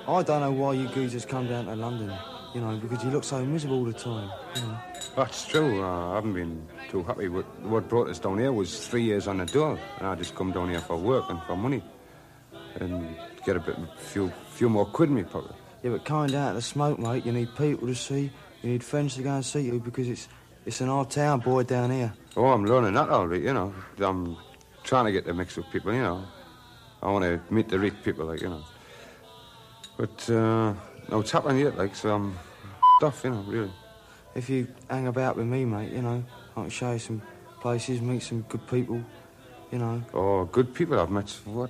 I don't know why you geezers come down to London, you know, because you look so miserable all the time, you know. That's true. I haven't been too happy. What brought us down here was 3 years on the dole, and I just come down here for work and for money, and get few more quid in me pocket. Yeah, but coming down to the smoke, mate, you need people to see, you need friends to go and see you, because it's an old town, boy, down here. Oh, I'm learning that already, you know. I'm trying to get to mix with people, you know. I want to meet the rich people, like, you know. But, no, it's happening yet, like, so I'm off, you know, really. If you hang about with me, mate, you know, I can show you some places, meet some good people, you know. Oh, good people I've met. What?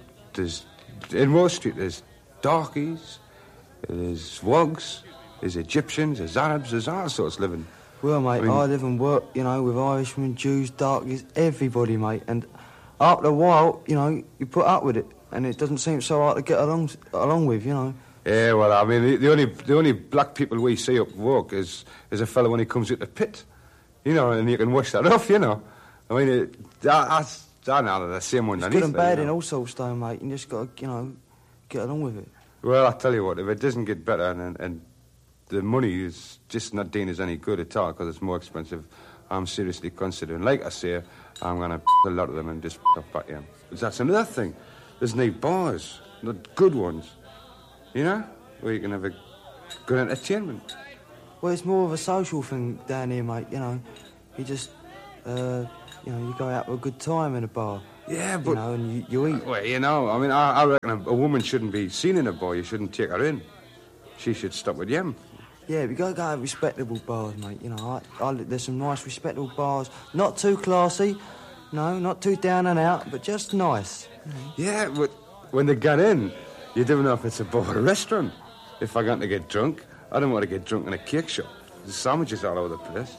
In Wall Street, there's darkies, there's wogs, there's Egyptians, there's Arabs, there's all sorts living. Well, mate, I live and work, you know, with Irishmen, Jews, darkies, everybody, mate. And after a while, you know, you put up with it, and it doesn't seem so hard to get along with, you know. Yeah, well, I mean, the only black people we see up work is a fellow when he comes out the pit, you know, and you can wash that off, you know. I mean, that's the same one. It's good and bad in all sorts, though, mate. You just got to, you know, get along with it. Well, I tell you what, if it doesn't get better and the money is just not doing us any good at all because it's more expensive, I'm seriously considering. Like I say, I'm going to a lot of them and just off back in. But that's another thing. There's no bars, not good ones. You know, where you can have a good entertainment. Well, it's more of a social thing down here, mate, you know. You just, you know, you go out for a good time in a bar. Yeah, but... You know, and you eat. Well, you know, I mean, I reckon a woman shouldn't be seen in a bar. You shouldn't take her in. She should stop with you. Yeah, we got to go to respectable bars, mate, you know. There's some nice, respectable bars. Not too classy, no, not too down and out, but just nice. You know? Yeah, but when they get in... You don't know if it's a bar or a restaurant. If I got to get drunk, I don't want to get drunk in a cake shop. There's sandwiches all over the place.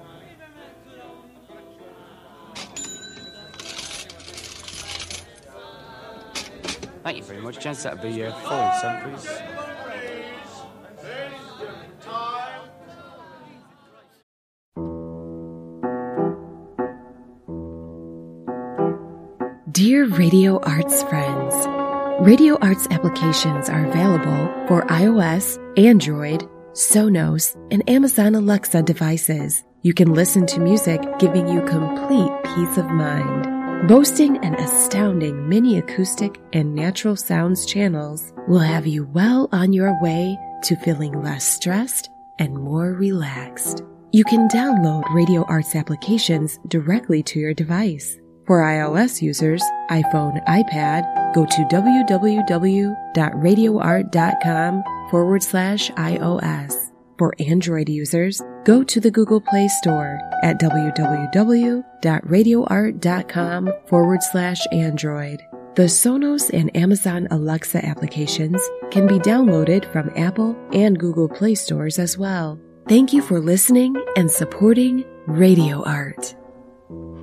Thank you very much, gents. That'll be your following song, please. Dear Radio Arts friends, Radio Arts applications are available for iOS, Android, Sonos, and Amazon Alexa devices. You can listen to music giving you complete peace of mind. Boasting an astounding mini acoustic and natural sounds channels will have you well on your way to feeling less stressed and more relaxed. You can download Radio Arts applications directly to your device. For iOS users, iPhone, iPad, go to www.radioart.com/iOS. For Android users, go to the Google Play Store at www.radioart.com/Android. The Sonos and Amazon Alexa applications can be downloaded from Apple and Google Play stores as well. Thank you for listening and supporting Radio Art.